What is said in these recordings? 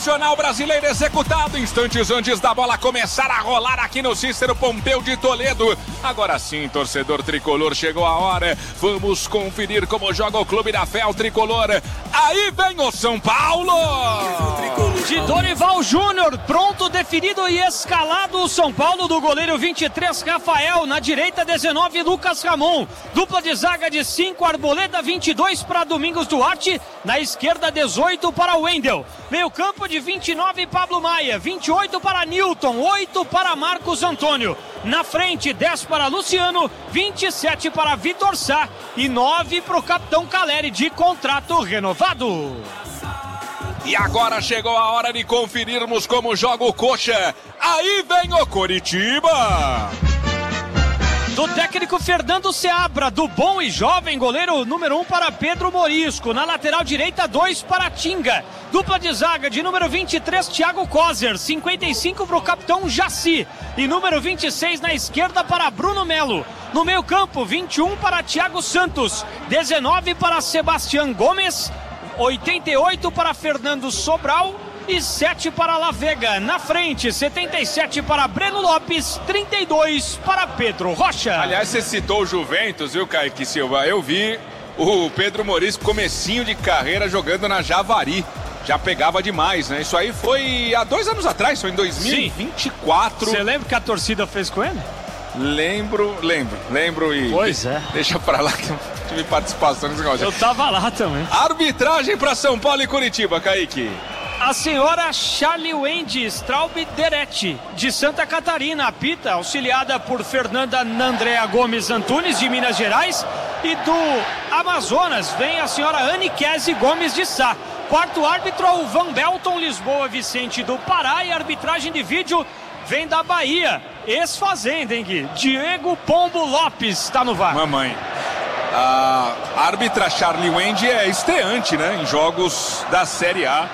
Nacional brasileiro executado instantes antes da bola começar a rolar aqui no Cícero Pompeu de Toledo. Agora sim, torcedor tricolor, chegou a hora. Vamos conferir como joga o Clube da Fé, o tricolor. Aí vem o São Paulo! De Dorival Júnior, pronto, definido e escalado o São Paulo do goleiro 23, Rafael. Na direita, 19, Lucas Ramon. Dupla de zaga de 5, Arboleda, 22 para Domingos Duarte. Na esquerda, 18 para Wendel. Meio campo de 29, Pablo Maia. 28 para Newton, 8 para Marcos Antônio. Na frente, 10 para Luciano, 27 para Vitor Sá e 9 para o capitão Caleri, de contrato renovado. E agora chegou a hora de conferirmos como joga o Coxa. Aí vem o Coritiba! Do técnico Fernando Seabra, do bom e jovem goleiro número 1 para Pedro Morisco. Na lateral direita, 2 para Tinga. Dupla de zaga de número 23, Thiago Kozer. 55 para o capitão Jaci. E número 26 na esquerda para Bruno Melo. No meio campo, 21 para Thiago Santos. 19 para Sebastião Gomes. 88 para Fernando Sobral e 7 para La Vega. Na frente, 77 para Breno Lopes, 32 para Pedro Rocha. Aliás, você citou o Juventus, viu, Kaique Silva? Eu vi o Pedro Morisco, comecinho de carreira, jogando na Javari. Já pegava demais, né? Isso aí foi há 2 anos atrás, foi em 2024. Você lembra que a torcida fez com ele? Lembro e... Pois é. Deixa pra lá que eu tive participação nesse negócio. Eu tava lá também. Arbitragem pra São Paulo e Curitiba, Kaique. A senhora Charlie Wendy Straub Deretti, de Santa Catarina, apita, auxiliada por Fernanda Nandrea Gomes Antunes, de Minas Gerais. E do Amazonas vem a senhora Anne Kese Gomes de Sá. Quarto árbitro, o Van Belton Lisboa Vicente, do Pará. E a arbitragem de vídeo vem da Bahia. Ex-Fazenda, hein, Gui? Diego Pombo Lopes está no VAR. Mamãe. A árbitra Charlie Wendy é estreante, né, em jogos da Série A.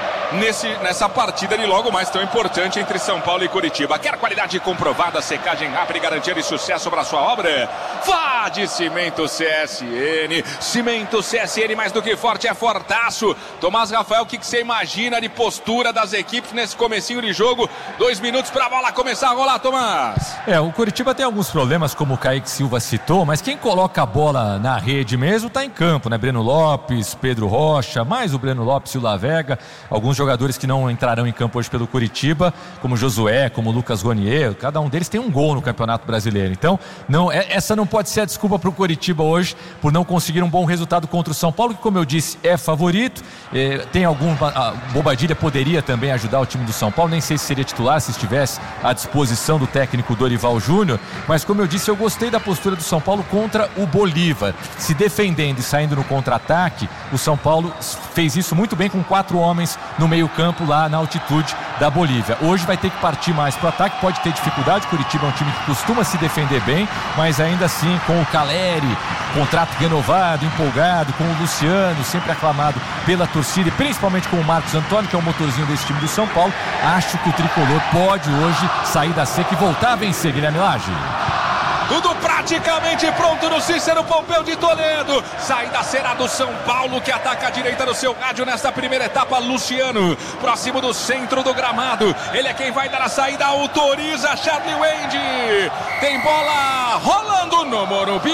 Nessa partida de logo mais tão importante entre São Paulo e Curitiba. Quer qualidade comprovada, secagem rápida e garantia de sucesso para sua obra? Vá de Cimento CSN. Cimento CSN, mais do que forte, é fortaço. Tomás Rafael, o que você imagina de postura das equipes nesse comecinho de jogo? 2 minutos para a bola começar a rolar, Tomás. O Curitiba tem alguns problemas, como o Kaique Silva citou, mas quem coloca a bola na rede mesmo tá em campo, né? Breno Lopes, Pedro Rocha, mais o Breno Lopes e o La Vega. Alguns jogadores que não entrarão em campo hoje pelo Curitiba, como Josué, como Lucas Ronier, cada um deles tem um gol no Campeonato Brasileiro. Então, essa não pode ser a desculpa para o Curitiba hoje por não conseguir um bom resultado contra o São Paulo, que, como eu disse, é favorito. Tem a Bobadilha poderia também ajudar o time do São Paulo, nem sei se seria titular se estivesse à disposição do técnico Dorival Júnior, mas como eu disse, eu gostei da postura do São Paulo contra o Bolívar, se defendendo e saindo no contra-ataque. O São Paulo fez isso muito bem com 4 homens no meio campo lá na altitude da Bolívia. Hoje vai ter que partir mais para o ataque, pode ter dificuldade. Curitiba é um time que costuma se defender bem, mas ainda assim com o Caleri, contrato renovado, empolgado, com o Luciano, sempre aclamado pela torcida e principalmente com o Marcos Antônio, que é o motorzinho desse time do São Paulo. Acho que o tricolor pode hoje sair da seca e voltar a vencer, Guilherme Lage. Tudo praticamente pronto no Cícero Pompeu de Toledo. Saída será do São Paulo, que ataca a direita do seu rádio nesta primeira etapa. Luciano, próximo do centro do gramado. Ele é quem vai dar a saída, autoriza Charlie Wendy. Tem bola rolando no Morumbi.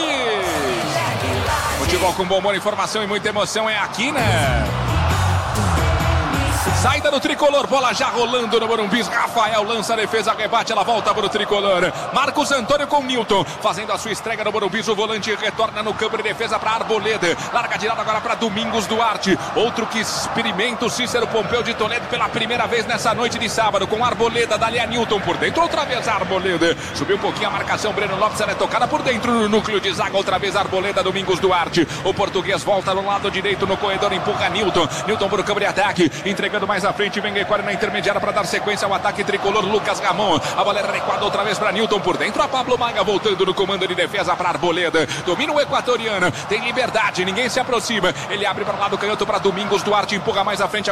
Futebol com bom humor, informação e muita emoção é aqui, né? Saída do tricolor, bola já rolando no Morumbi. Rafael lança a defesa, rebate, ela volta para o tricolor. Marcos Antônio com Newton, fazendo a sua estreia no Morumbi. O volante retorna no campo de defesa para Arboleda. Larga de lado agora para Domingos Duarte. Outro que experimenta o Cícero Pompeu de Toledo pela primeira vez nessa noite de sábado. Com Arboleda, dali a Newton por dentro. Outra vez Arboleda. Subiu um pouquinho a marcação. Breno Lopes, ela é tocada por dentro no núcleo de zaga. Outra vez Arboleda, Domingos Duarte. O português volta no lado direito no corredor, empurra Newton. Newton para o campo de ataque, entregando mais à frente, vem Equário na intermediária para dar sequência ao ataque tricolor. Lucas Ramon, a bola é recuada outra vez para Newton por dentro, a Pablo Maia voltando no comando de defesa para Arboleda, domina o equatoriano, tem liberdade, ninguém se aproxima, ele abre para o lado canhoto para Domingos Duarte, empurra mais à frente.